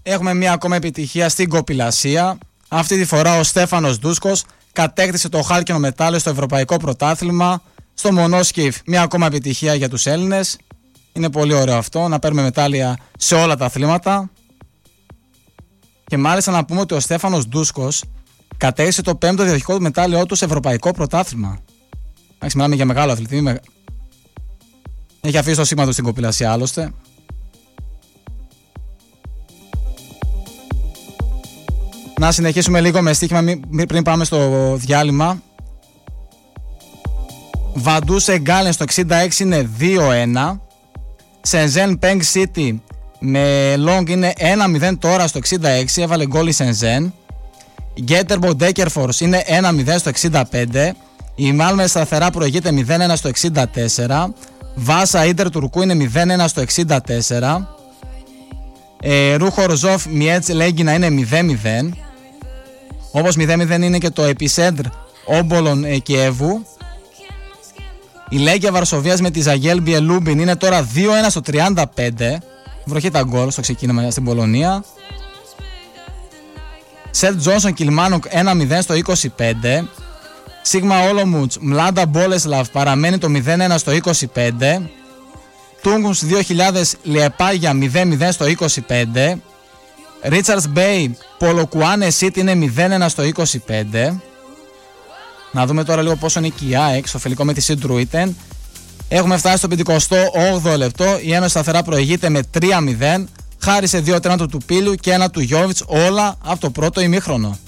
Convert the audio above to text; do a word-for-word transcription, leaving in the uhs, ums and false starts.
Έχουμε μία ακόμα επιτυχία στην κοπηλασία. Αυτή τη φορά ο Στέφανος Ντούσκος κατέκτησε το χάλκινο μετάλλιο στο Ευρωπαϊκό Πρωτάθλημα. Στο μονόσκιφ, μία ακόμα επιτυχία για τους Έλληνες. Είναι πολύ ωραίο αυτό, να παίρνουμε μετάλλια σε όλα τα αθλήματα. Και μάλιστα να πούμε ότι ο Στέφανος Ντούσκος κατέκτησε το πέμπτο διαδοχικό μετάλλιό του σε Ευρωπαϊκό Πρωτάθλημα. Εντάξει, μιλάμε για μεγάλο αθλητή. Έχει αφήσει το σήμα του στην κοπηλασία άλλωστε. Να συνεχίσουμε λίγο με στοίχημα πριν πάμε στο διάλειμμα. Βαντού Σεγκάλεν στο εξήντα έξι είναι δύο ένα. Σενζέν Πενγκ City με Long είναι ένα μηδέν τώρα στο εξήντα έξι. Έβαλε γκόλ η Σενζέν. Γκέτερμπο Ντέκερφορς είναι ένα μηδέν στο εξήντα πέντε. Η Μάλμε σταθερά προηγείται μηδέν ένα στο εξήντα τέσσερα. Βάσα Ίντερ Τουρκού είναι μηδέν ένα στο εξήντα τέσσερα. ε, Ρούχο Ροζόφ Μιέτς Λέγκινα είναι μηδέν μηδέν. Όπως μηδέν μηδέν είναι και το Επισέντρ Όμπολον ε, Κιέβου. Η Λέγκια Βαρσοβίας με τη Ζαγέλ Μπιελούμπιν είναι τώρα δύο ένα στο τριάντα πέντε. Βροχή τα γκολ στο ξεκίνημα στην Πολωνία. Σετ Τζόνσον Κιλμάνοκ ένα μηδέν στο είκοσι πέντε. Σίγμα Όλομουτς Μλάντα Μπόλεσλαβ παραμένει το μηδέν ένα στο είκοσι πέντε. Τούγκουνς δύο χιλιάδες Λιεπάγια μηδέν μηδέν στο είκοσι πέντε. Ρίτσαρτς Μπέι Πολοκουάνε Σίτ είναι μηδέν ένα στο είκοσι πέντε. Να δούμε τώρα λίγο πόσο είναι η ΑΕΚ στο φιλικό με τη Σιντρούιτεν. Έχουμε φτάσει στο πενηκοστό όγδοο λεπτό. Η Ένωση σταθερά προηγείται με τρία μηδέν. Χάρη σε δύο τέρματα του Πίλου και ένα του Γιώβιτς, όλα από το πρώτο ημίχρονο.